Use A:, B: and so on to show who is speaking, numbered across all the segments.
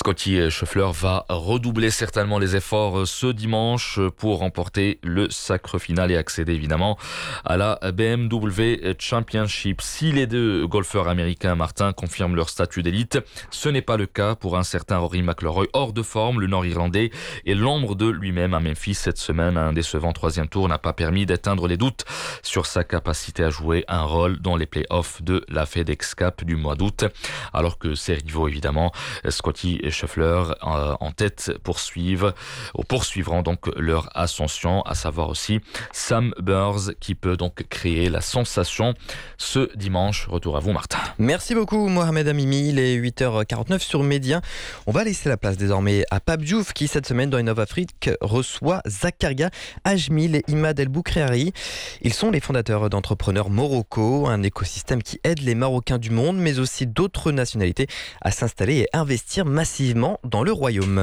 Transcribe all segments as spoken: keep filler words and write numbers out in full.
A: Scotty Scheffler va redoubler certainement les efforts ce dimanche pour remporter le sacre final et accéder évidemment à la B M W Championship. Si les deux golfeurs américains, Martin, confirment leur statut d'élite, ce n'est pas le cas pour un certain Rory McIlroy, hors de forme. Le Nord-Irlandais est l'ombre de lui-même à Memphis cette semaine. Un décevant troisième tour n'a pas permis d'éteindre les doutes sur sa capacité à jouer un rôle dans les play-offs de la FedEx Cup du mois d'août, alors que ses rivaux, évidemment, Scotty Scheffler en tête poursuivent, ou poursuivront donc leur ascension, à savoir aussi Sam Burns qui peut donc créer la sensation ce dimanche. Retour à vous, Martin.
B: Merci beaucoup Mohamed Amimi, il est huit heures quarante-neuf sur Média. On va laisser la place désormais à Pape Diouf qui cette semaine dans Innov Afrique reçoit Zakaria Ajmil et Imad El Boukreari. Ils sont les fondateurs d'Entrepreneurs Morocco, un écosystème qui aide les Marocains du monde mais aussi d'autres nationalités à s'installer et investir massivement dans le royaume.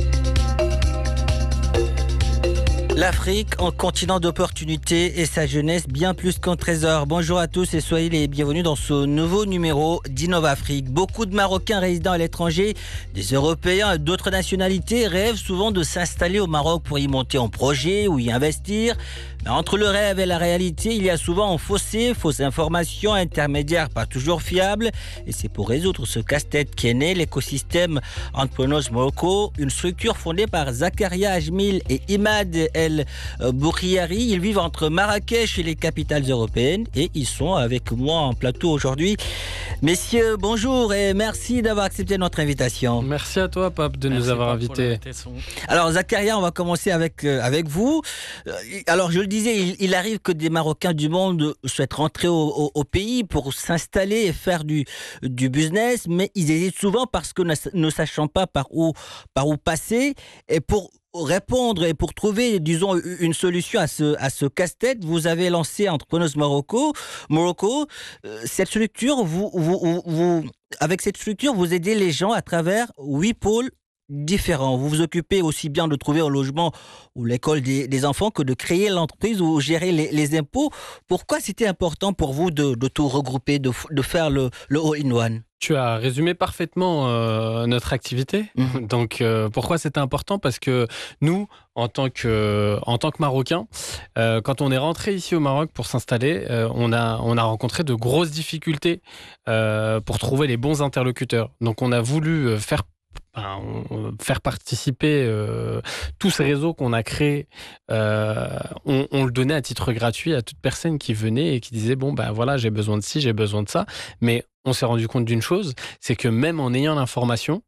C: L'Afrique, un continent d'opportunités et sa jeunesse bien plus qu'un trésor. Bonjour à tous et soyez les bienvenus dans ce nouveau numéro d'Innov Afrique. Beaucoup de Marocains résidant à l'étranger, des Européens et d'autres nationalités rêvent souvent de s'installer au Maroc pour y monter un projet ou y investir. Mais entre le rêve et la réalité, il y a souvent un fossé, fausses informations, intermédiaires pas toujours fiables. Et c'est pour résoudre ce casse-tête qu'est né l'écosystème Entrepreneurs Morocco, une structure fondée par Zakaria Ajmil et Imad El Boukreari. Ils vivent entre Marrakech et les capitales européennes et ils sont avec moi en plateau aujourd'hui. Messieurs, bonjour et merci d'avoir accepté notre invitation.
D: Merci à toi, Pape, de merci nous avoir invités.
C: Alors, Zakaria, on va commencer avec, euh, avec vous. Alors, je le disais, il, il arrive que des Marocains du monde souhaitent rentrer au, au, au pays pour s'installer et faire du, du business, mais ils hésitent souvent parce que ne, ne sachant pas par où, par où passer. Et pour répondre et pour trouver, disons, une solution à ce, à ce casse-tête, vous avez lancé Entrepreneurs Morocco. Morocco, cette structure, vous, vous, vous, avec cette structure, vous aidez les gens à travers huit pôles différents. Vous vous occupez aussi bien de trouver un logement ou l'école des, des enfants que de créer l'entreprise ou gérer les, les impôts. Pourquoi c'était important pour vous de, de tout regrouper, de, de faire le, le all-in-one ?
D: Tu as résumé parfaitement euh, notre activité. Mmh. Donc, euh, pourquoi c'était important ? Parce que nous, en tant que, en tant que Marocains, euh, quand on est rentré ici au Maroc pour s'installer, euh, on a, on a rencontré de grosses difficultés euh, pour trouver les bons interlocuteurs. Donc, on a voulu faire Ben, on, faire participer euh, tous ces réseaux qu'on a créés, euh, on, on le donnait à titre gratuit à toute personne qui venait et qui disait bon ben voilà, j'ai besoin de ci, j'ai besoin de ça. Mais on s'est rendu compte d'une chose, c'est que même en ayant l'information,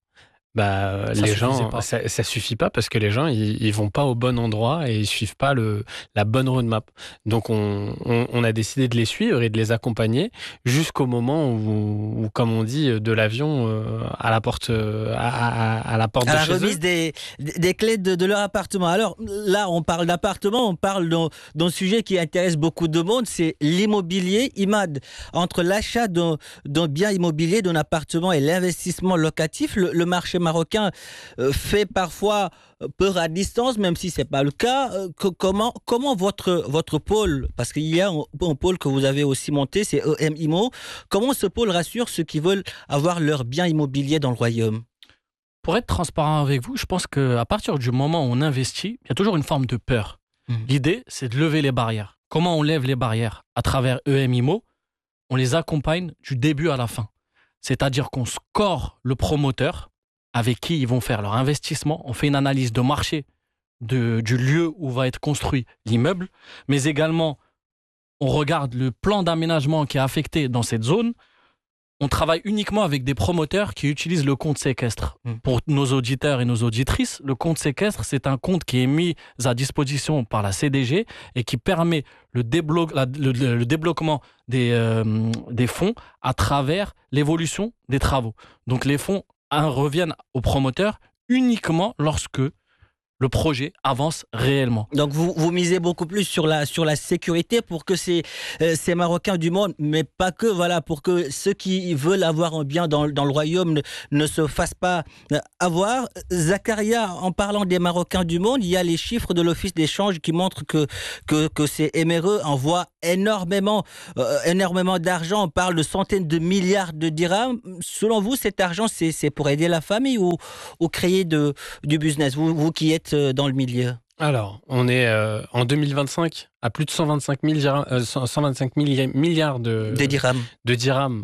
D: bah, ça les gens, ça, ça suffit pas parce que les gens ils, ils vont pas au bon endroit et ils suivent pas le, la bonne roadmap. Donc on, on, on a décidé de les suivre et de les accompagner jusqu'au moment où, où comme on dit, de l'avion euh, à la porte, à, à, à la porte
C: à
D: de
C: la
D: chez
C: remise
D: eux.
C: Des, des clés de, de leur appartement. Alors là, on parle d'appartement, on parle d'un, d'un sujet qui intéresse beaucoup de monde, c'est l'immobilier. Imad, entre l'achat d'un, d'un bien immobilier, d'un appartement et l'investissement locatif, le, le marché marocain euh, fait parfois peur à distance, même si ce n'est pas le cas. Euh, que, comment, comment votre, votre pôle, parce qu'il y a un, un pôle que vous avez aussi monté, c'est E M Immo, comment ce pôle rassure ceux qui veulent avoir leur bien immobilier dans le royaume ?
E: Pour être transparent avec vous, je pense qu'à partir du moment où on investit, il y a toujours une forme de peur. Mmh. L'idée, c'est de lever les barrières. Comment on lève les barrières ? À travers E M Immo, on les accompagne du début à la fin. C'est-à-dire qu'on score le promoteur avec qui ils vont faire leur investissement. On fait une analyse de marché de, du lieu où va être construit l'immeuble, mais également, on regarde le plan d'aménagement qui est affecté dans cette zone. On travaille uniquement avec des promoteurs qui utilisent le compte séquestre. Mmh. Pour nos auditeurs et nos auditrices, le compte séquestre, c'est un compte qui est mis à disposition par la C D G et qui permet le, déblo- la, le, le développement des, euh, des fonds à travers l'évolution des travaux. Donc les fonds reviennent aux promoteurs uniquement lorsque le projet avance réellement.
C: Donc vous, vous misez beaucoup plus sur la, sur la sécurité pour que ces, euh, ces Marocains du monde, mais pas que, voilà, pour que ceux qui veulent avoir un bien dans, dans le royaume ne, ne se fassent pas avoir. Zakaria, en parlant des Marocains du monde, il y a les chiffres de l'Office d'échange qui montrent que, que, que ces émireux envoient énormément, euh, énormément d'argent. On parle de centaines de milliards de dirhams. Selon vous, cet argent, c'est, c'est pour aider la famille ou, ou créer de, du business, vous, vous qui êtes dans le milieu?
D: Alors, on est euh, en deux mille vingt-cinq à plus de cent vingt-cinq milliards, euh, cent vingt-cinq milliards de,
C: de dirhams.
D: De dirhams.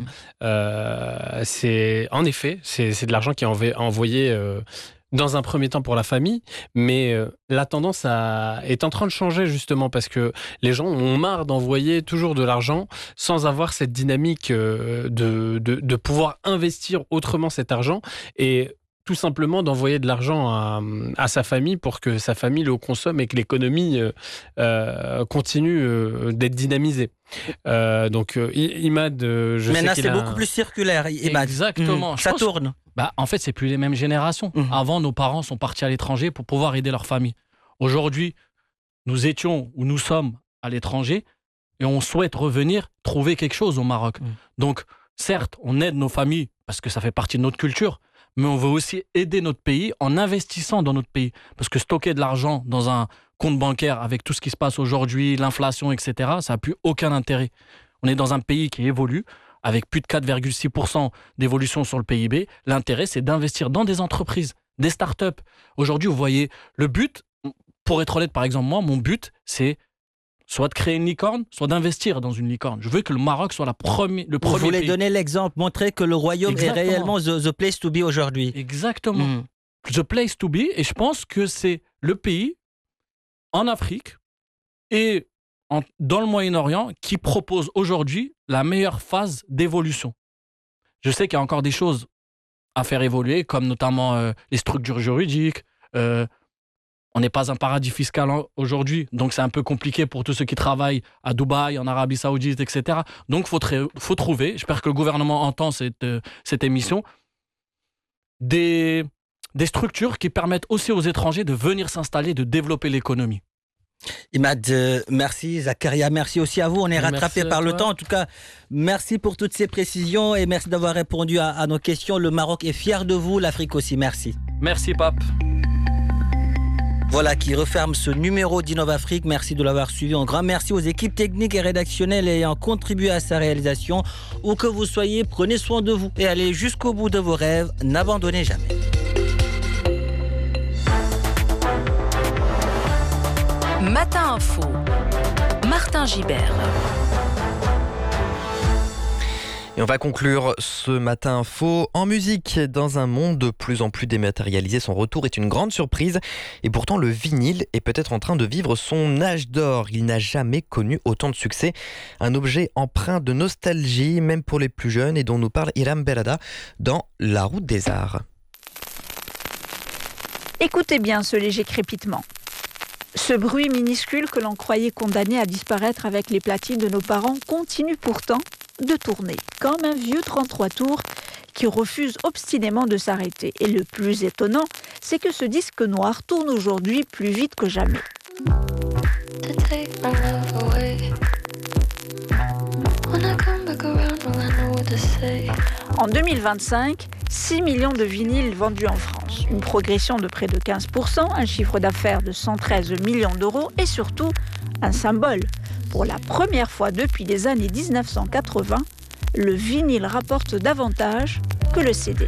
D: Euh, c'est, en effet, c'est, c'est de l'argent qui est envoyé euh, dans un premier temps pour la famille, mais euh, la tendance a, est en train de changer justement parce que les gens ont marre d'envoyer toujours de l'argent sans avoir cette dynamique euh, de, de, de pouvoir investir autrement cet argent et tout simplement d'envoyer de l'argent à, à sa famille pour que sa famille le consomme et que l'économie euh, euh, continue euh, d'être dynamisée. Euh, donc, euh, Imad, euh, je
C: Maintenant,
D: sais qu'il
C: c'est
D: a...
C: beaucoup plus circulaire, Imad.
E: Exactement.
C: Mmh, ça
E: pense,
C: tourne.
E: Bah, en fait, c'est plus les mêmes générations. Mmh. Avant, nos parents sont partis à l'étranger pour pouvoir aider leur famille. Aujourd'hui, nous étions ou nous sommes à l'étranger et on souhaite revenir trouver quelque chose au Maroc. Mmh. Donc, certes, on aide nos familles parce que ça fait partie de notre culture, mais on veut aussi aider notre pays en investissant dans notre pays. Parce que stocker de l'argent dans un compte bancaire avec tout ce qui se passe aujourd'hui, l'inflation, et cetera, ça n'a plus aucun intérêt. On est dans un pays qui évolue, avec plus de quatre virgule six pour cent d'évolution sur le P I B. L'intérêt, c'est d'investir dans des entreprises, des startups. Aujourd'hui, vous voyez, le but, pour être honnête, par exemple, moi, mon but, c'est soit de créer une licorne, soit d'investir dans une licorne. Je veux que le Maroc soit la première, le premier pays.
C: Vous voulez donner l'exemple, montrer que le royaume Exactement. est réellement the, the place to be aujourd'hui.
E: Exactement. Mmh. The place to be, et je pense que c'est le pays en Afrique et en, dans le Moyen-Orient qui propose aujourd'hui la meilleure phase d'évolution. Je sais qu'il y a encore des choses à faire évoluer, comme notamment euh, les structures juridiques, euh, on n'est pas un paradis fiscal aujourd'hui, donc c'est un peu compliqué pour tous ceux qui travaillent à Dubaï, en Arabie Saoudite, et cetera. Donc il faut, tr- faut trouver, j'espère que le gouvernement entend cette, euh, cette émission, des, des structures qui permettent aussi aux étrangers de venir s'installer, de développer l'économie.
C: Imad, euh, merci. Zakaria, merci aussi à vous. On est rattrapé par le temps. En tout cas, merci pour toutes ces précisions et merci d'avoir répondu à, à nos questions. Le Maroc est fier de vous, l'Afrique aussi. Merci.
E: Merci, Pape.
C: Voilà qui referme ce numéro d'InnovAfrique. Merci de l'avoir suivi. Un grand merci aux équipes techniques et rédactionnelles ayant contribué à sa réalisation. Où que vous soyez, prenez soin de vous et allez jusqu'au bout de vos rêves. N'abandonnez jamais.
F: Matin Info, Martin Gibert.
B: Et on va conclure ce Matin Info en musique. Dans un monde de plus en plus dématérialisé, son retour est une grande surprise. Et pourtant, le vinyle est peut-être en train de vivre son âge d'or. Il n'a jamais connu autant de succès. Un objet empreint de nostalgie, même pour les plus jeunes, et dont nous parle Iram Belada dans La Route des Arts.
G: Écoutez bien ce léger crépitement. Ce bruit minuscule que l'on croyait condamné à disparaître avec les platines de nos parents continue pourtant de tourner, comme un vieux trente-trois tours qui refuse obstinément de s'arrêter. Et le plus étonnant, c'est que ce disque noir tourne aujourd'hui plus vite que jamais. En deux mille vingt-cinq, six millions de vinyles vendus en France, une progression de près de quinze pour cent, un chiffre d'affaires de cent treize millions d'euros et surtout un symbole. Pour la première fois depuis les années dix-neuf cent quatre-vingts, le vinyle rapporte davantage que le C D.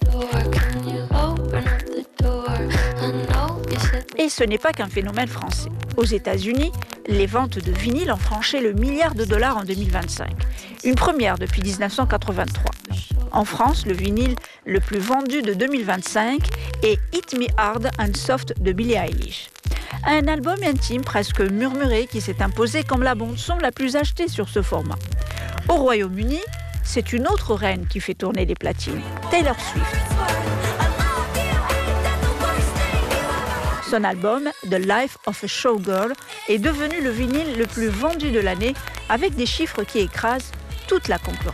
G: Et ce n'est pas qu'un phénomène français. Aux États-Unis, les ventes de vinyle ont franchi le milliard de dollars en deux mille vingt-cinq, une première depuis dix-neuf cent quatre-vingt-trois. En France, le vinyle le plus vendu de deux mille vingt-cinq est Hit Me Hard and Soft de Billie Eilish. Un album intime presque murmuré qui s'est imposé comme la bande-son la plus achetée sur ce format. Au Royaume-Uni, c'est une autre reine qui fait tourner les platines, Taylor Swift. Son album The Life of a Showgirl est devenu le vinyle le plus vendu de l'année avec des chiffres qui écrasent toute la concurrence.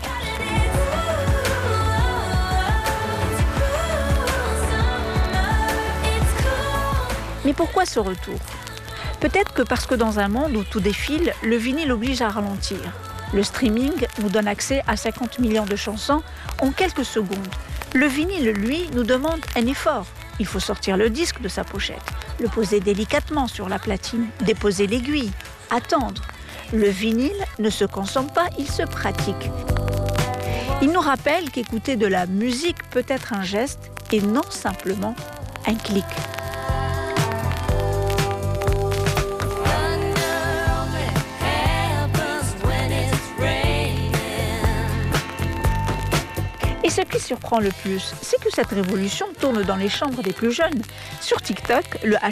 G: Mais pourquoi ce retour ? Peut-être que parce que dans un monde où tout défile, le vinyle oblige à ralentir. Le streaming nous donne accès à cinquante millions de chansons en quelques secondes. Le vinyle, lui, nous demande un effort. Il faut sortir le disque de sa pochette, le poser délicatement sur la platine, déposer l'aiguille, attendre. Le vinyle ne se consomme pas, il se pratique. Il nous rappelle qu'écouter de la musique peut être un geste et non simplement un clic. Et ce qui surprend le plus, c'est que cette révolution tourne dans les chambres des plus jeunes. Sur TikTok, le hashtag